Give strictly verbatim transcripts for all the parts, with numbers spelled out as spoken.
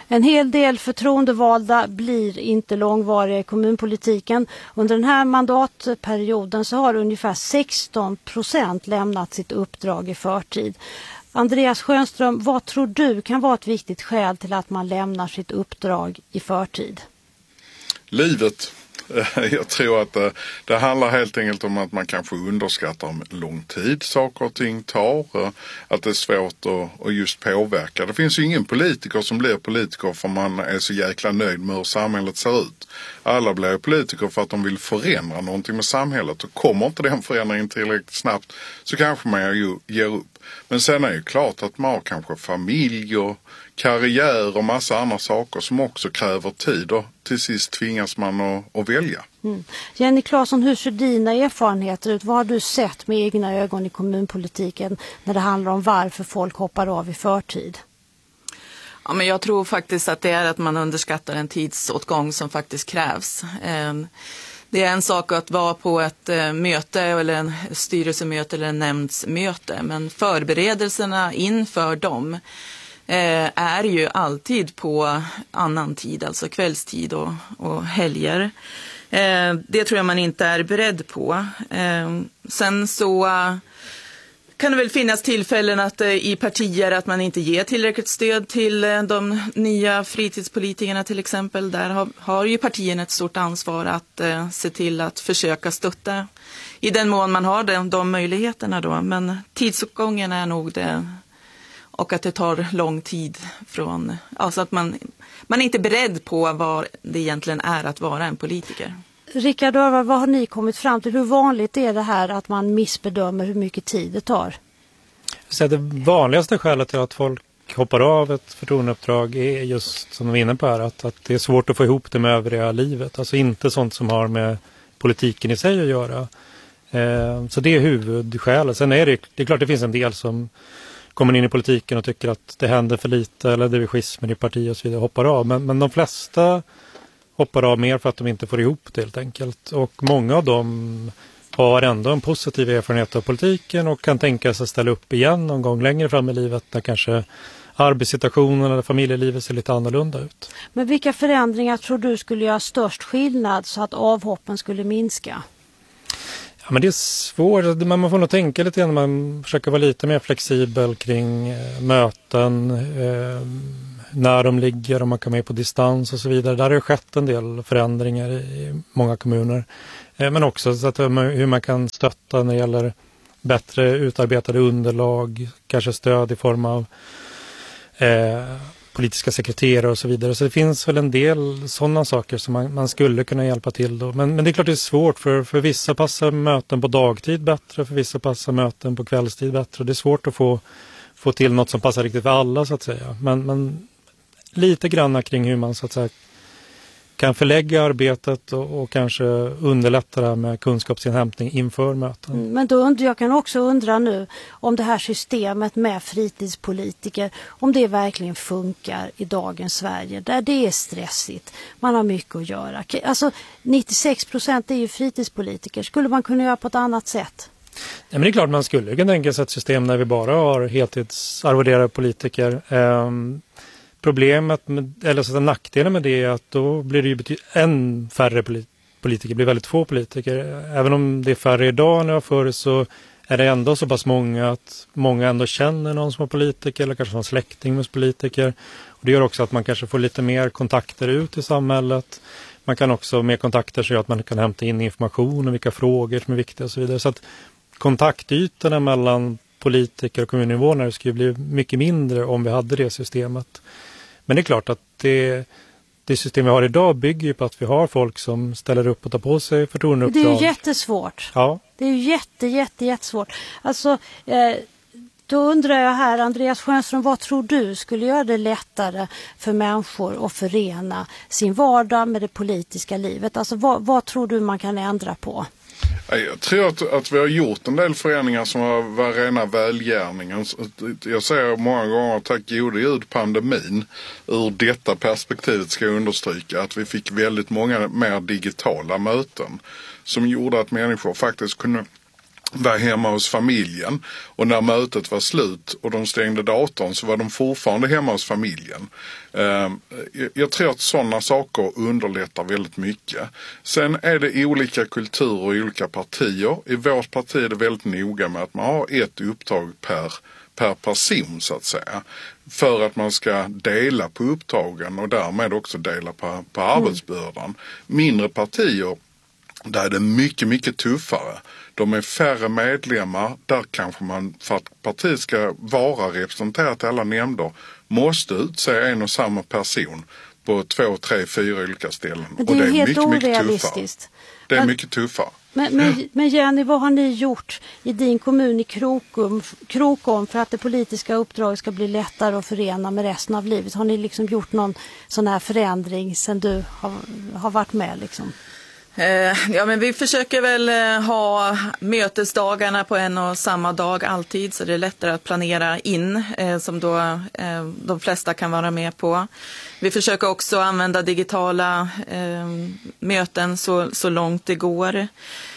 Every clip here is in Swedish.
En hel del förtroendevalda blir inte långvariga i kommunpolitiken. Under den här mandatperioden så har ungefär sexton procent lämnat sitt uppdrag i förtid. Andreas Schönström, vad tror du kan vara ett viktigt skäl till att man lämnar sitt uppdrag i förtid? Livet. Jag tror att det, det handlar helt enkelt om att man kanske underskattar hur lång tid saker och ting tar. Att det är svårt att, att just påverka. Det finns ju ingen politiker som blir politiker för man är så jäkla nöjd med hur samhället ser ut. Alla blir politiker för att de vill förändra någonting med samhället. Och kommer inte den förändringen tillräckligt snabbt så kanske man ju ger upp. Men sen är det ju klart att man har kanske familj och karriär och massa andra saker som också kräver tid och till sist tvingas man att, att välja. Mm. Jenny Claesson, hur ser dina erfarenheter ut? Vad har du sett med egna ögon i kommunpolitiken när det handlar om varför folk hoppar av i förtid? Ja, men jag tror faktiskt att det är att man underskattar en tidsåtgång som faktiskt krävs. Det är en sak att vara på ett möte eller en styrelsemöte eller en nämndsmöte, men förberedelserna inför dem är ju alltid på annan tid, alltså kvällstid och, och helger. Det tror jag man inte är beredd på. Sen så kan det väl finnas tillfällen att i partier att man inte ger tillräckligt stöd till de nya fritidspolitikerna till exempel. Där har, har ju partierna ett stort ansvar att eh, se till att försöka stötta i den mån man har de, de möjligheterna då. Men tidsåtgången är nog det, och att det tar lång tid från, alltså att man, man är inte beredd på vad det egentligen är att vara en politiker. Rickard Örvar, vad har ni kommit fram till? Hur vanligt är det här att man missbedömer hur mycket tid det tar? Så det vanligaste skälet till att folk hoppar av ett förtroendeuppdrag är just som de är inne på här, att, att det är svårt att få ihop det med övriga livet. Alltså inte sånt som har med politiken i sig att göra. Eh, så det är huvudskälet. Sen är det, det är klart det finns en del som kommer in i politiken och tycker att det händer för lite eller det är schismer i partiet och så vidare, hoppar av. Men, men de flesta hoppar av mer för att de inte får ihop det helt enkelt. Och många av dem har ändå en positiv erfarenhet av politiken och kan tänka sig att ställa upp igen någon gång längre fram i livet när kanske arbetssituationen eller familjelivet ser lite annorlunda ut. Men vilka förändringar tror du skulle göra störst skillnad så att avhoppen skulle minska? Ja, men det är svårt. Man får nog tänka lite grann, man försöker vara lite mer flexibel kring eh, möten, eh, när de ligger, om man kan med på distans och så vidare. Där har det skett en del förändringar i många kommuner. Eh, men också så att, hur man kan stötta när det gäller bättre utarbetade underlag, kanske stöd i form av eh, politiska sekreterare och så vidare. Så det finns väl en del sådana saker som man, man skulle kunna hjälpa till då. Men, men det är klart det är svårt, för, för vissa passar möten på dagtid bättre, för vissa passar möten på kvällstid bättre. Det är svårt att få, få till något som passar riktigt för alla så att säga. Men, men lite granna kring hur man så att säga kan förlägga arbetet och, och kanske underlätta det här med kunskapsinhämtning inför möten. Men då undrar jag kan också undra nu om det här systemet med fritidspolitiker, om det verkligen funkar i dagens Sverige där det är stressigt. Man har mycket att göra. Alltså nittiosex procent är ju fritidspolitiker. Skulle man kunna göra på ett annat sätt? Ja, men det är klart man skulle kunna tänka sig ett system där vi bara har heltidsarvoderade politiker. Ehm, Problemet, med, eller så att nackdelen med det är att då blir det ju bety- än färre polit- politiker, blir väldigt få politiker. Även om det är färre idag än jag förr så är det ändå så pass många att många ändå känner någon som är politiker eller kanske som släkting med politiker. Och det gör också att man kanske får lite mer kontakter ut i samhället. Man kan också med kontakter så att man kan hämta in information om vilka frågor som är viktiga och så vidare. Så att kontaktytorna mellan politiker och kommuninvånare skulle bli mycket mindre om vi hade det systemet. Men det är klart att det, det system vi har idag bygger ju på att vi har folk som ställer upp och tar på sig förtroendeuppdrag. Det är ju jättesvårt. Ja. Det är ju jätte, jätte, jättesvårt. Alltså, eh, då undrar jag här, Andreas Schönström, vad tror du skulle göra det lättare för människor att förena sin vardag med det politiska livet? Alltså, vad, vad tror du man kan ändra på? Jag tror att, att vi har gjort en del förändringar som var rena välgärningen. Jag säger många gånger tack gode Gud pandemin. Ur detta perspektivet ska jag understryka att vi fick väldigt många mer digitala möten som gjorde att människor faktiskt kunde var hemma hos familjen, och när mötet var slut och de stängde datorn så var de fortfarande hemma hos familjen. Jag tror att sådana saker underlättar väldigt mycket. Sen är det olika kulturer och olika partier. I vårt parti är det väldigt noga med att man har ett uppdrag per per person så att säga, för att man ska dela på uppdragen och därmed också dela på, på arbetsbördan. Mm. Mindre partier, där är det mycket, mycket tuffare. De är färre medlemmar, där kanske man, för att partiet ska vara representerat i alla nämnder, måste utse en och samma person på två, tre, fyra olika ställen. Men det är, och det är helt mycket, orealistiskt. mycket tuffare. Det är men, mycket tuffare. Men, men, men Jenny, vad har ni gjort i din kommun i Krokom, Krokom för att det politiska uppdraget ska bli lättare att förena med resten av livet? Har ni liksom gjort någon sån här förändring sedan du har, har varit med liksom? Ja, men vi försöker väl ha mötesdagarna på en och samma dag alltid, så det är lättare att planera in, som då de flesta kan vara med på. Vi försöker också använda digitala möten så, så långt det går.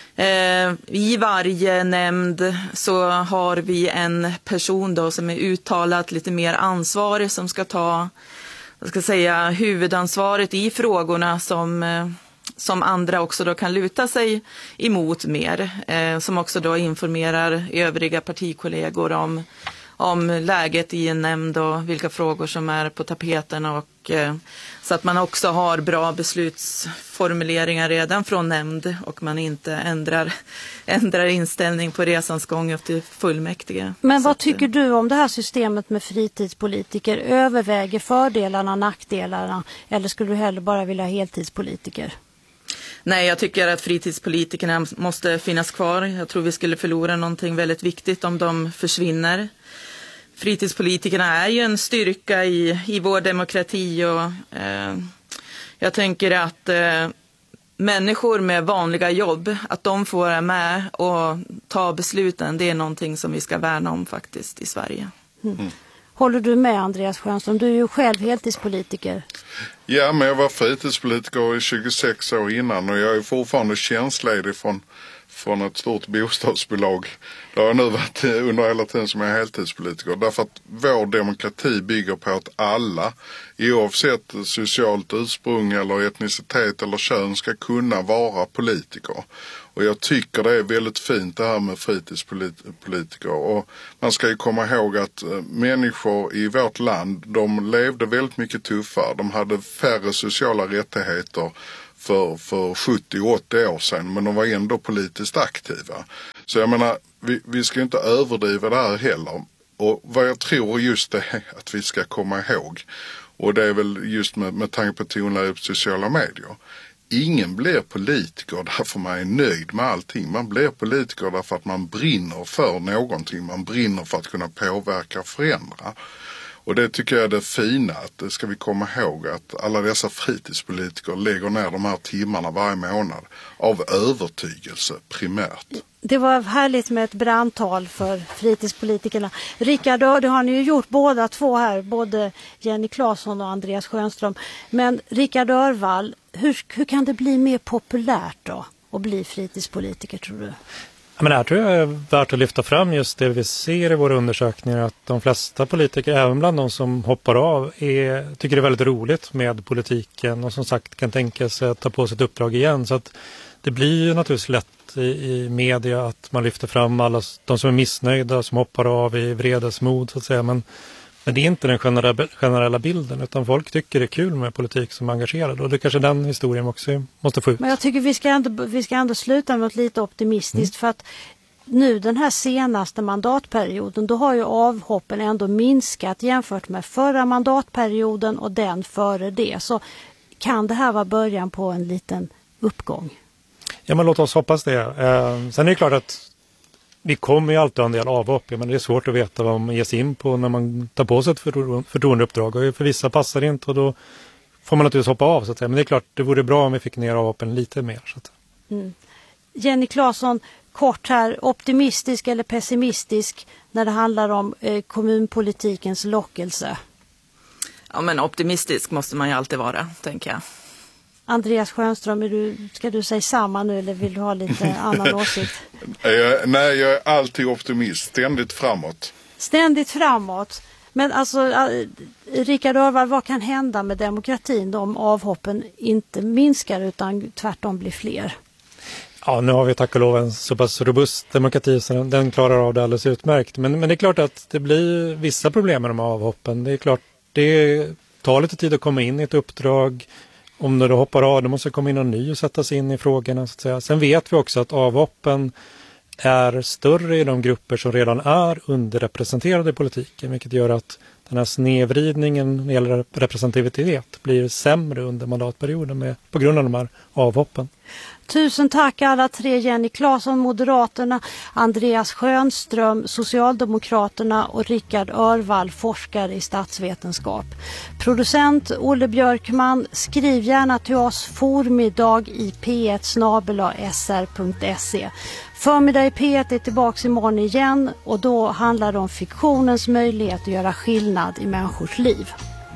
I varje nämnd så har vi en person då som är uttalat lite mer ansvarig, som ska ta, jag ska säga, huvudansvaret i frågorna som som andra också då kan luta sig emot mer, eh, som också då informerar övriga partikollegor om, om läget i en nämnd och vilka frågor som är på tapeten, och eh, så att man också har bra beslutsformuleringar redan från nämnd och man inte ändrar, ändrar inställning på resans gång upp till fullmäktige. Men vad att, tycker du om det här systemet med fritidspolitiker? Överväger fördelarna, nackdelarna, eller skulle du hellre bara vilja ha heltidspolitiker? Nej, jag tycker att fritidspolitikerna måste finnas kvar. Jag tror vi skulle förlora någonting väldigt viktigt om de försvinner. Fritidspolitikerna är ju en styrka i, i vår demokrati, och eh, jag tänker att eh, människor med vanliga jobb, att de får vara med och ta besluten, det är någonting som vi ska värna om faktiskt i Sverige. Mm. Mm. Håller du med, Andreas Schönström? Du är ju själv heltidspolitiker. Ja, men jag var fritidspolitiker i tjugosex år innan, och jag är fortfarande tjänstledig från, från ett stort bostadsbolag. Det har jag nu varit under hela tiden som jag är heltidspolitiker. Därför att vår demokrati bygger på att alla, oavsett socialt ursprung eller etnicitet eller kön, ska kunna vara politiker. Och jag tycker det är väldigt fint det här med fritidspolitiker. Och man ska ju komma ihåg att människor i vårt land, de levde väldigt mycket tuffare. De hade färre sociala rättigheter för, för sjuttio åttio år sedan, men de var ändå politiskt aktiva. Så jag menar, vi, vi ska inte överdriva det här heller. Och vad jag tror just det är att vi ska komma ihåg, och det är väl just med, med tanke på tonläget på sociala medier. Ingen blir politiker därför man är nöjd med allting. Man blir politiker därför att man brinner för någonting. Man brinner för att kunna påverka och förändra. Och det tycker jag är det fina, att det ska vi komma ihåg, att alla dessa fritidspolitiker lägger ner de här timmarna varje månad av övertygelse primärt. Det var härligt med ett brandtal för fritidspolitikerna. Rickard, det har ni ju gjort båda två här, både Jenny Claesson och Andreas Schönström. Men Rickard Örvall, hur, hur kan det bli mer populärt då att bli fritidspolitiker, tror du? Ja, men det här tror jag är värt att lyfta fram, just det vi ser i våra undersökningar, att de flesta politiker, även bland de som hoppar av, är, tycker det är väldigt roligt med politiken och som sagt kan tänka sig att ta på sig ett uppdrag igen. Så att det blir ju naturligtvis lätt i, i media att man lyfter fram alla de som är missnöjda, som hoppar av i vredesmod så att säga, men Men det är inte den generella, generella bilden, utan folk tycker det är kul med politik som är engagerad, och det är kanske den historien också måste få ut. Men jag tycker vi ska ändå, vi ska ändå sluta med något lite optimistiskt, mm. för att nu den här senaste mandatperioden, då har ju avhoppen ändå minskat jämfört med förra mandatperioden och den före det. Så kan det här vara början på en liten uppgång? Ja, men låt oss hoppas det. Eh, sen är det klart att vi kommer ju alltid ha en del avhopp, men det är svårt att veta vad man ger sig in på när man tar på sig ett förtroendeuppdrag. Och för vissa passar det inte, och då får man naturligtvis hoppa av. Så att säga. Men det är klart, det vore bra om vi fick ner avhoppen lite mer. Så att. Mm. Jenny Claesson, kort här, optimistisk eller pessimistisk när det handlar om eh, kommunpolitikens lockelse? Ja, men optimistisk måste man ju alltid vara, tänker jag. Andreas Schönström, är du, ska du säga samma nu eller vill du ha lite annan åsikt? Jag, nej, jag är alltid optimist. Ständigt framåt. Ständigt framåt. Men alltså, Rickard Örvall, vad kan hända med demokratin om avhoppen inte minskar utan tvärtom blir fler? Ja, nu har vi tack och lov en så pass robust demokrati så den, den klarar av det alldeles utmärkt. Men, men det är klart att det blir vissa problem med de här avhoppen. Det är klart, det tar lite tid att komma in i ett uppdrag. Om du hoppar av, då måste komma in någon ny och sätta sig in i frågorna. Så att säga. Sen vet vi också att avhoppen är större i de grupper som redan är underrepresenterade i politiken. Vilket gör att den här snedvridningen när det gäller representativitet blir sämre under mandatperioden med, på grund av de här avhoppen. Tusen tack alla tre. Jenny Claesson, Moderaterna, Andreas Schönström, Socialdemokraterna och Rickard Örvall, forskare i statsvetenskap. Producent Olle Björkman, skriv gärna till oss formiddag i p ett snabel-a s r punkt se. Förmiddag i P ett är tillbaka imorgon igen och då handlar det om fiktionens möjlighet att göra skillnad i människors liv.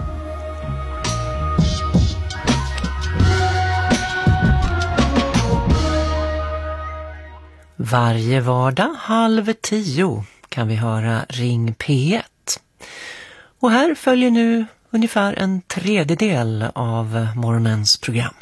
Varje vardag halv tio kan vi höra Ring P ett. Och här följer nu ungefär en tredjedel av morgonens program.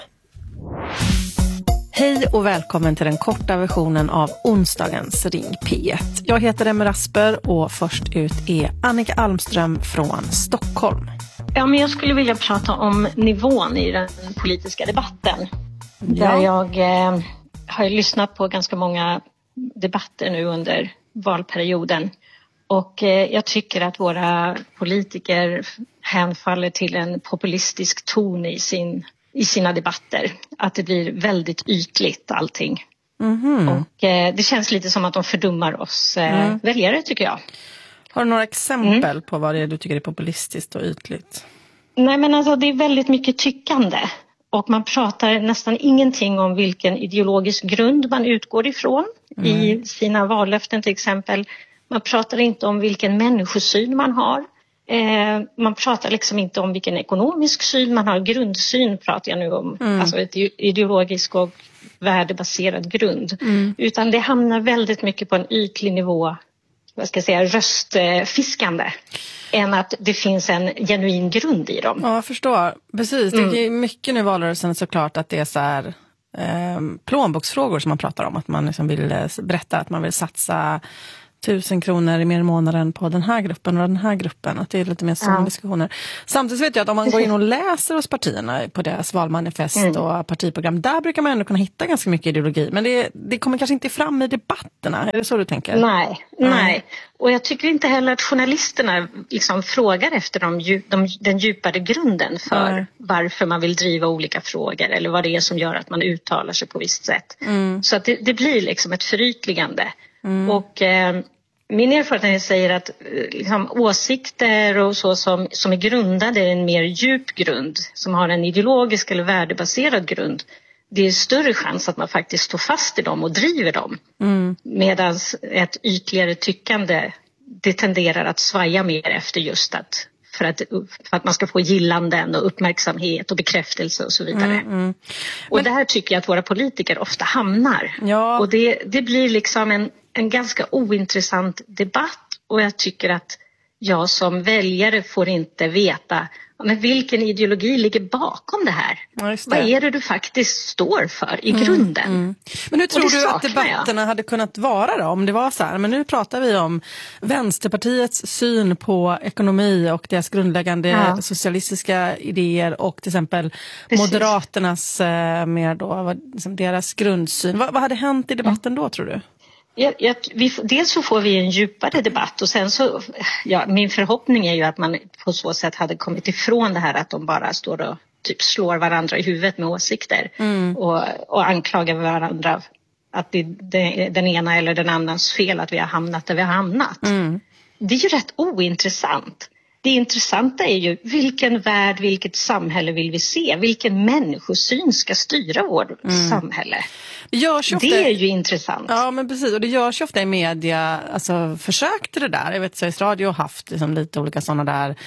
Hej och välkommen till den korta versionen av onsdagens Ring P ett. Jag heter Emma Rasper och först ut är Annika Almström från Stockholm. Ja, men jag skulle vilja prata om nivån i den politiska debatten. Ja. Där jag eh, har lyssnat på ganska många debatter nu under valperioden. Och eh, jag tycker att våra politiker hänfaller till en populistisk ton i, sin, i sina debatter. Att det blir väldigt ytligt allting. Mm-hmm. Och eh, det känns lite som att de fördummar oss eh, mm. väljare, tycker jag. Har du några exempel mm. på vad det är du tycker är populistiskt och ytligt? Nej, men alltså det är väldigt mycket tyckande. Och man pratar nästan ingenting om vilken ideologisk grund man utgår ifrån mm. i sina vallöften till exempel. Man pratar inte om vilken människosyn man har. Eh, man pratar liksom inte om vilken ekonomisk syn man har. Grundsyn pratar jag nu om. Mm. Alltså ett ideologisk och värdebaserad grund. Mm. Utan det hamnar väldigt mycket på en ytlig nivå, vad ska jag säga, röstfiskande. Än att det finns en genuin grund i dem. Ja, jag förstår. Precis, mm. det är mycket nu i valrörelsen såklart att det är så här eh, plånboksfrågor som man pratar om. Att man liksom vill berätta att man vill satsa tusen kronor i mer månaden på den här gruppen och den här gruppen. Att det är lite mer sådana ja. diskussioner. Samtidigt vet jag att om man går in och läser hos partierna på deras valmanifest mm. och partiprogram, där brukar man ändå kunna hitta ganska mycket ideologi. Men det, det kommer kanske inte fram i debatterna. Är det så du tänker? Nej, mm. nej. Och jag tycker inte heller att journalisterna liksom frågar efter de, de, den djupare grunden för mm. varför man vill driva olika frågor. Eller vad det är som gör att man uttalar sig på visst sätt. Mm. Så att det, det blir liksom ett förytligande. Mm. Och eh, min erfarenhet säger att liksom, åsikter och så som, som är grundade i en mer djup grund, som har en ideologisk eller värdebaserad grund, det är större chans att man faktiskt står fast i dem och driver dem. Mm. Medan ett ytligare tyckande, det tenderar att svaja mer efter just att för att, för att man ska få gillanden och uppmärksamhet och bekräftelse och så vidare. Mm, mm. Och Men... det här tycker jag att våra politiker ofta hamnar. Ja. Och det, det blir liksom en, en ganska ointressant debatt. Och jag tycker att jag som väljare får inte veta men vilken ideologi ligger bakom det här. Ja, det. Vad är det du faktiskt står för i mm, grunden? Mm. Men hur tror du att debatterna jag. hade kunnat vara då, om det var så här? Men nu pratar vi om Vänsterpartiets syn på ekonomi och deras grundläggande ja. socialistiska idéer och till exempel Precis. Moderaternas eh, mer då, liksom deras grundsyn. Va, vad hade hänt i debatten ja. då, tror du? Ja, ja, vi, dels så får vi en djupare debatt och sen så, ja, min förhoppning är ju att man på så sätt hade kommit ifrån det här att de bara står och typ slår varandra i huvudet med åsikter mm. och, och anklagar varandra att det, det är den ena eller den annans fel att vi har hamnat där vi har hamnat. Mm. Det är ju rätt ointressant. Det intressanta är ju vilken värld, vilket samhälle vill vi se? Vilken människosyn ska styra vårt mm. samhälle? Det, görs ofta, det är ju intressant. Ja, men precis. Och det görs ju ofta i media, alltså försök till det där. Jag vet, Sveriges Radio har haft liksom, lite olika sådana där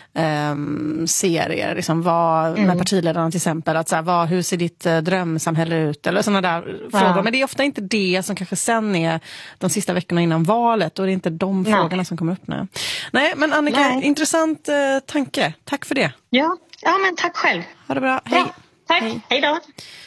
eh, ser er? Liksom, vad, mm. med partiledarna till exempel. Att, så här, vad, hur ser ditt eh, drömsamhälle ut? Eller sådana där ja. frågor. Men det är ofta inte det som kanske sen är de sista veckorna innan valet. Och det är inte de Nej. frågorna som kommer upp nu. Nej, men Annika, Nej. intressant eh, tanke. Tack för det. Ja. ja, men tack själv. Ha det bra. Hej. Ja, tack. Hej, Hej då.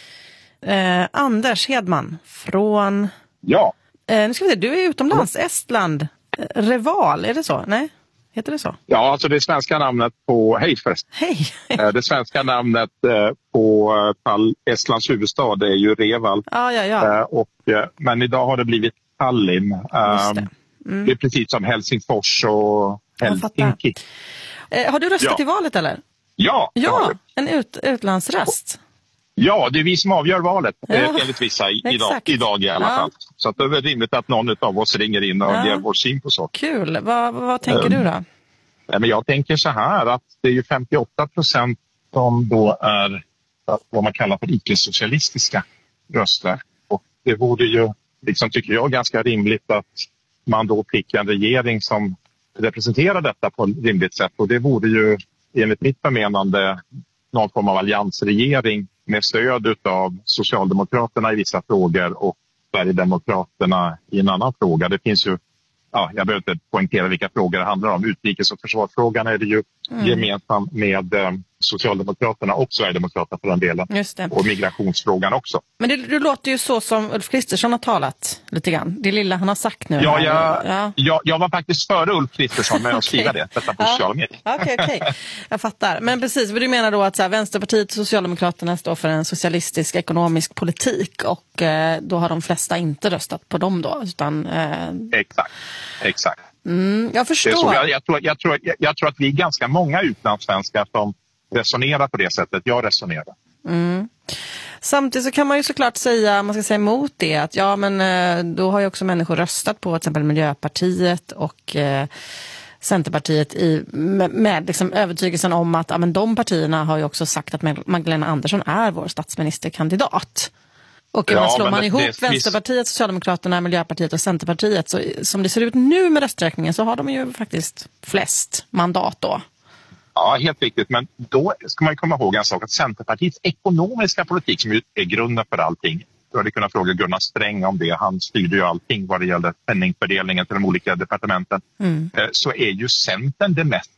Eh, Anders Hedman från... Ja. Eh, nu ska vi se, du är utomlands, Estland. Eh, Reval, är det så? Nej, heter det så? Ja, alltså det svenska namnet på... Hej förresten. Hej. eh, det svenska namnet eh, på eh, Estlands huvudstad är ju Reval. Ah, ja, ja. Eh, och, eh, men idag har det blivit Tallinn. Eh, det. Mm. det är precis som Helsingfors och Helsinki. Eh, har du röstat ja. i valet eller? Ja. Ja, en ut, utlandsröst. Ja, det är vi som avgör valet, ja. enligt vissa idag, idag i alla ja. fall. Så att det är väl rimligt att någon av oss ringer in och ja. ger vår syn på så. Kul. Vad, vad tänker um, du då? Ja, men jag tänker så här att det är ju femtioåtta procent som då är vad man kallar för icke-socialistiska röster. Och det vore ju, liksom tycker jag, ganska rimligt att man då fick en regering som representerar detta på ett rimligt sätt. Och det vore ju enligt mitt förmenande någon form av alliansregering med stöd av Socialdemokraterna i vissa frågor och Sverigedemokraterna i en annan fråga. Det finns ju, ja, jag behöver inte poängtera vilka frågor det handlar om. Utrikes- och försvarsfrågan är det ju mm. gemensam med eh, Socialdemokraterna och Sverigedemokraterna för den delen. Just det. Och migrationsfrågan också. Men det, det låter ju så som Ulf Kristersson har talat lite grann. Det lilla han har sagt nu. Ja, jag, ja. Jag, jag var faktiskt före Ulf Kristersson med att skriva det. Detta på ja. sociala medier. Okej, okay, okay. Jag fattar. Men precis, du menar då att så här, Vänsterpartiet och Socialdemokraterna står för en socialistisk ekonomisk politik och eh, då har de flesta inte röstat på dem då. Utan, eh... Exakt, exakt. Mm, jag förstår. Jag, jag, tror, jag, tror, jag, jag tror att vi är ganska många utlandssvenskar som resonerar på det sättet. Jag resonerar. Mm. Samtidigt så kan man ju såklart säga, man ska säga emot det, att ja men då har ju också människor röstat på till exempel Miljöpartiet och eh, Centerpartiet i, med, med liksom övertygelsen om att ja, men de partierna har ju också sagt att Magdalena Andersson är vår statsministerkandidat. Och ja, slår man det, ihop det, Vänsterpartiet, Socialdemokraterna, Miljöpartiet och Centerpartiet, så som det ser ut nu med rösträkningen så har de ju faktiskt flest mandat då. Ja, helt riktigt. Men då ska man ju komma ihåg en sak, att Centerpartiets ekonomiska politik som är grunden för allting. Du hade kunnat fråga Gunnar Sträng om det. Han styrde ju allting vad det gäller penningfördelningen till de olika departementen. Mm. Så är ju Centern det mest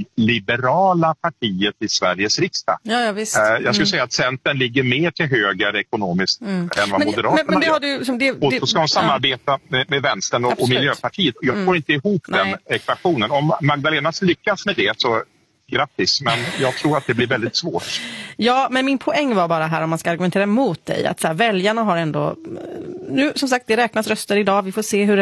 nyliberala partiet i Sveriges riksdag. Ja, ja, visst. Jag skulle mm. säga att Centern ligger mer till höger ekonomiskt mm. än vad men, Moderaterna men, men det har du, som det, och så ska de samarbeta ja. med, med Vänstern och, och Miljöpartiet. Jag får mm. inte ihop Nej. den ekvationen. Om Magdalena lyckas med det så grattis, men jag tror att det blir väldigt svårt. Ja, men min poäng var bara här, om man ska argumentera mot dig, att så här, väljarna har ändå, nu som sagt det räknas röster idag, vi får se hur